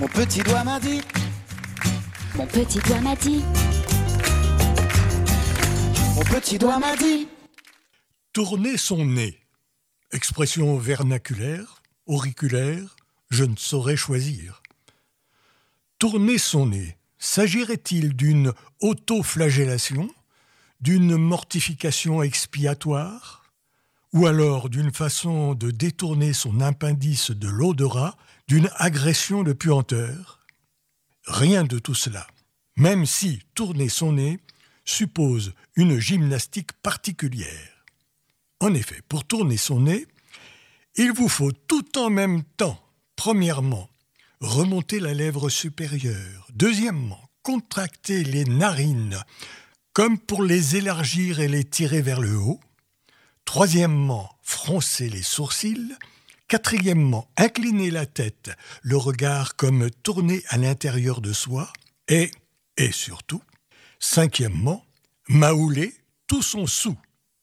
Mon petit doigt m'a dit. Mon petit doigt m'a dit. Mon petit doigt m'a dit. Tourner son nez. Expression vernaculaire, auriculaire, je ne saurais choisir. Tourner son nez. S'agirait-il d'une autoflagellation, d'une mortification expiatoire, ou alors d'une façon de détourner son appendice de l'odorat, d'une agression de puanteur? Rien de tout cela, même si tourner son nez suppose une gymnastique particulière. En effet, pour tourner son nez, il vous faut tout en même temps, premièrement, remonter la lèvre supérieure. Deuxièmement, contracter les narines, comme pour les élargir et les tirer vers le haut. Troisièmement, froncer les sourcils. Quatrièmement, incliner la tête, le regard comme tourné à l'intérieur de soi. Et surtout, cinquièmement, maouler tout son sou.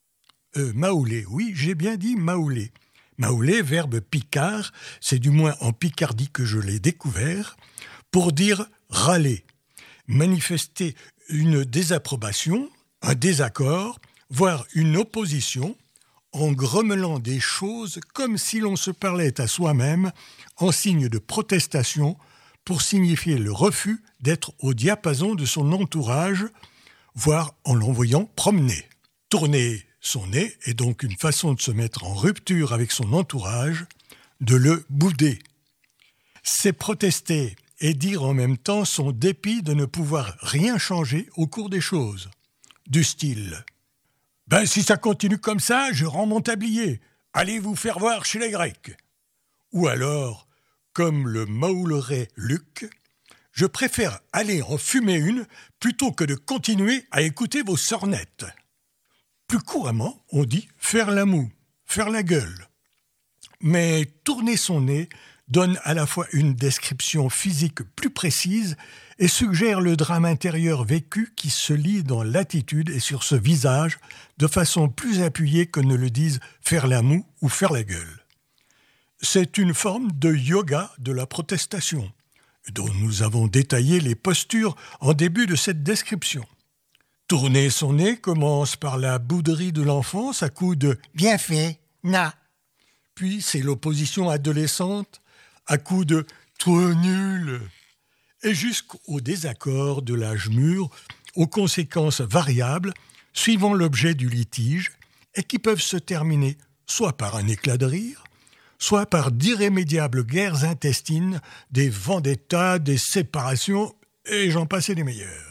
Maouler, oui, j'ai bien dit maouler. Maouler, verbe picard, c'est du moins en Picardie que je l'ai découvert, pour dire râler, manifester une désapprobation, un désaccord, voire une opposition, en grommelant des choses comme si l'on se parlait à soi-même, en signe de protestation, pour signifier le refus d'être au diapason de son entourage, voire en l'envoyant promener. Tourner son nez est donc une façon de se mettre en rupture avec son entourage, de le bouder. C'est protester et dire en même temps son dépit de ne pouvoir rien changer au cours des choses. Du style « si ça continue comme ça, je rends mon tablier. Allez vous faire voir chez les Grecs. » Ou alors, comme le maoulerait Luc, « Je préfère aller en fumer une plutôt que de continuer à écouter vos sornettes. » Plus couramment, on dit « faire la moue », « faire la gueule ». Mais tourner son nez donne à la fois une description physique plus précise et suggère le drame intérieur vécu qui se lit dans l'attitude et sur ce visage de façon plus appuyée que ne le disent « faire la moue » ou « faire la gueule ». C'est une forme de yoga de la protestation, dont nous avons détaillé les postures en début de cette description. Tourner son nez commence par la bouderie de l'enfance à coups de « bien fait, na ». Puis c'est l'opposition adolescente à coups de « trop nul ». Et jusqu'au désaccord de l'âge mûr, aux conséquences variables, suivant l'objet du litige, et qui peuvent se terminer soit par un éclat de rire, soit par d'irrémédiables guerres intestines, des vendettas, des séparations, et j'en passe les meilleurs.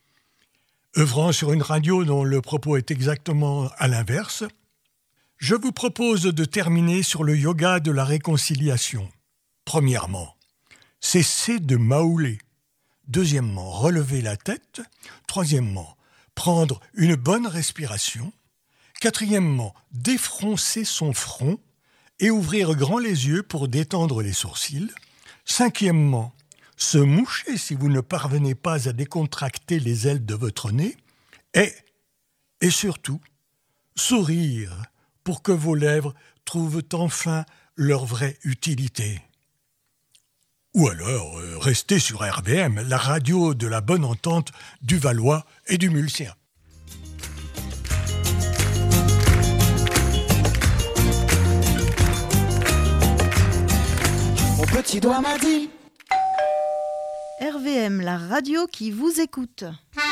Œuvrant sur une radio dont le propos est exactement à l'inverse, je vous propose de terminer sur le yoga de la réconciliation. Premièrement, cesser de maouler. Deuxièmement, relever la tête. Troisièmement, prendre une bonne respiration. Quatrièmement, défroncer son front et ouvrir grand les yeux pour détendre les sourcils. Cinquièmement, se moucher si vous ne parvenez pas à décontracter les ailes de votre nez. Et surtout, sourire pour que vos lèvres trouvent enfin leur vraie utilité. Ou alors, restez sur RVM, la radio de la bonne entente du Valois et du Mulsien. Mon petit doigt m'a dit. RVM, la radio qui vous écoute.